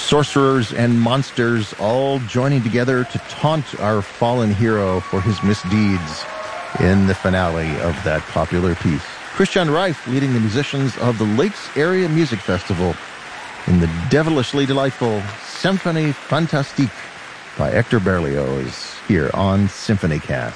Sorcerers and monsters all joining together to taunt our fallen hero for his misdeeds in the finale of that popular piece. Christian Reif leading the musicians of the Lakes Area Music Festival in the devilishly delightful Symphonie Fantastique by Hector Berlioz here on SymphonyCast.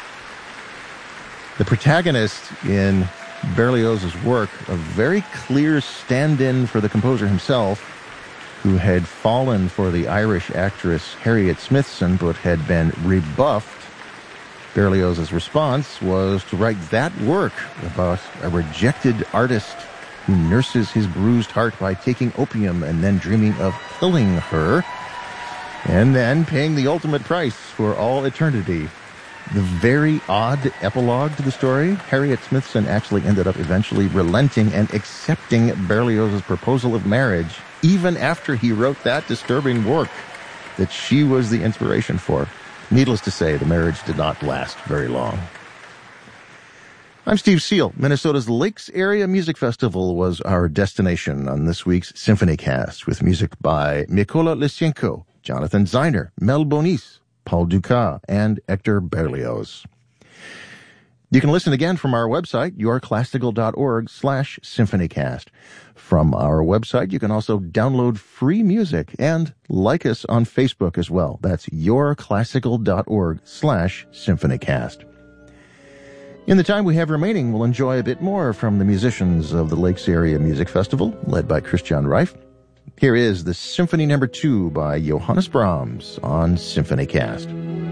The protagonist in Berlioz's work, a very clear stand-in for the composer himself, who had fallen for the Irish actress Harriet Smithson but had been rebuffed. Berlioz's response was to write that work about a rejected artist who nurses his bruised heart by taking opium and then dreaming of killing her, and then paying the ultimate price for all eternity. The very odd epilogue to the story, Harriet Smithson actually ended up eventually relenting and accepting Berlioz's proposal of marriage, even after he wrote that disturbing work that she was the inspiration for. Needless to say, the marriage did not last very long. I'm Steve Seal. Minnesota's Lakes Area Music Festival was our destination on this week's SymphonyCast, with music by Mykola Lysenko, Jonathan Zeiner, Mel Bonis, Paul Dukas, and Hector Berlioz. You can listen again from our website, yourclassical.org/symphonycast. From our website, you can also download free music and like us on Facebook as well. That's yourclassical.org/symphonycast. In the time we have remaining, we'll enjoy a bit more from the musicians of the Lakes Area Music Festival, led by Christian Reif. Here is the Symphony No. 2 by Johannes Brahms on SymphonyCast.